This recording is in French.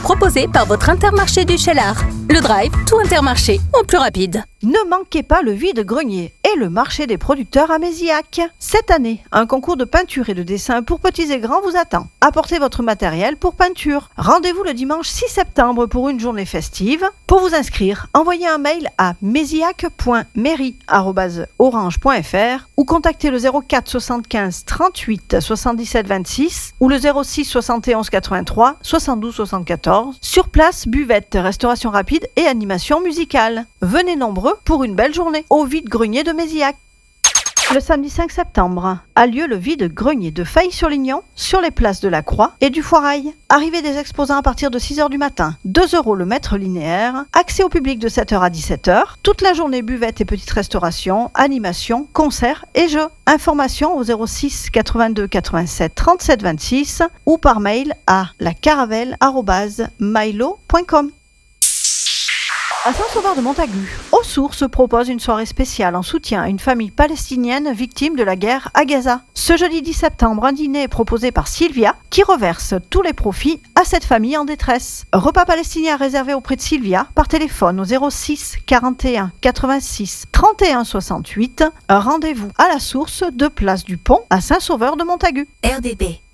proposé par votre Intermarché du Cheylard. Le Drive, tout Intermarché, en plus rapide. Ne manquez pas le vide-grenier et le marché des producteurs à Mézillac. Cette année, un concours de peinture et de dessin pour petits et grands vous attend. Apportez votre matériel pour peinture. Rendez-vous le dimanche 6 septembre pour une journée festive. Pour vous inscrire, envoyez un mail à mezillac.mairie@orange.fr ou contactez le 04 75 38 77 26 ou le 06 71 83 72 74. Sur place, buvette, restauration rapide et animation musicale. Venez nombreux pour une belle journée au vide-grenier de Mézillac. Le samedi 5 septembre a lieu le vide-grenier de Failly-sur-Lignon sur les places de la Croix et du Foirail. Arrivée des exposants à partir de 6h du matin, 2 € le mètre linéaire, accès au public de 7h à 17h, toute la journée buvette et petite restauration, animation, concerts et jeux. Informations au 06 82 87 37 26 ou par mail à lacaravelle@milo.com. À Saint-Sauveur-de-Montagu, Aux Sources propose une soirée spéciale en soutien à une famille palestinienne victime de la guerre à Gaza. Ce jeudi 10 septembre, un dîner est proposé par Sylvia qui reverse tous les profits à cette famille en détresse. Repas palestinien réservé auprès de Sylvia par téléphone au 06 41 86 31 68. Un rendez-vous à la Source, 2 place du Pont à Saint-Sauveur-de-Montagu. RDB.